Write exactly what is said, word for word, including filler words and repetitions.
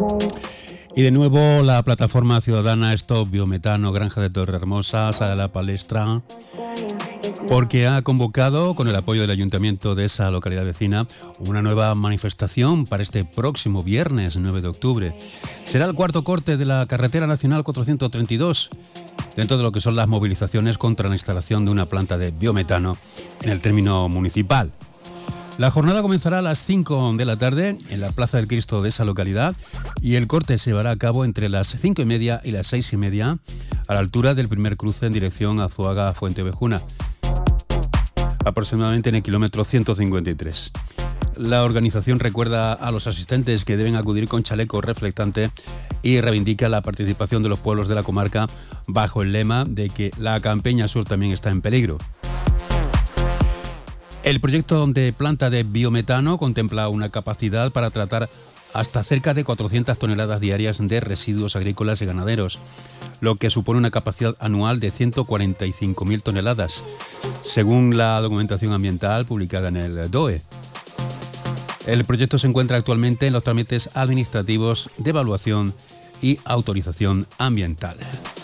Y de nuevo la plataforma ciudadana Stop Biometano Granja de Torrehermosa sale a la palestra porque ha convocado, con el apoyo del ayuntamiento de esa localidad vecina, una nueva manifestación para este próximo viernes nueve de octubre. Será el cuarto corte de la carretera nacional cuatrocientos treinta y dos, dentro de lo que son las movilizaciones contra la instalación de una planta de biometano en el término municipal. La jornada comenzará a las cinco de la tarde en la Plaza del Cristo de esa localidad y el corte se llevará a cabo entre las cinco y media y las seis y media a la altura del primer cruce en dirección a Azuaga-Fuenteovejuna, aproximadamente en el kilómetro ciento cincuenta y tres. La organización recuerda a los asistentes que deben acudir con chaleco reflectante y reivindica la participación de los pueblos de la comarca bajo el lema de que la Campeña Sur también está en peligro. El proyecto de planta de biometano contempla una capacidad para tratar hasta cerca de cuatrocientas toneladas diarias de residuos agrícolas y ganaderos, lo que supone una capacidad anual de ciento cuarenta y cinco mil toneladas, según la documentación ambiental publicada en el D O E. El proyecto se encuentra actualmente en los trámites administrativos de evaluación y autorización ambiental.